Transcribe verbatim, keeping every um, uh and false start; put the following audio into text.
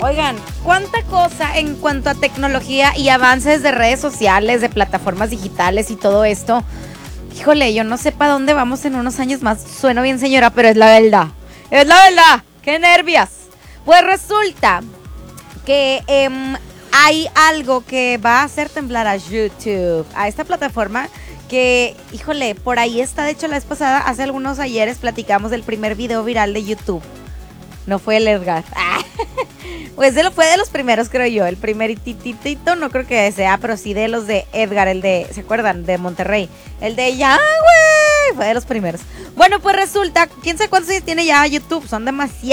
Oigan, cuánta cosa en cuanto a tecnología y avances de redes sociales, de plataformas digitales y todo esto. Híjole, yo no sé para dónde vamos en unos años más. Sueno bien, señora, pero es la verdad. Es la verdad. ¡Qué nervios! Pues resulta que eh, hay algo que va a hacer temblar a YouTube, a esta plataforma que, híjole, por ahí está. De hecho, la vez pasada, hace algunos ayeres, platicamos del primer video viral de YouTube. No fue el Edgar. Pues de lo, fue de los primeros, creo yo. El primer titito, no creo que sea, pero sí de los de Edgar, el de, ¿se acuerdan? De Monterrey. El de ya, güey. Fue de los primeros. Bueno, pues resulta, quién sabe cuántos años tiene ya YouTube. Son demasiados.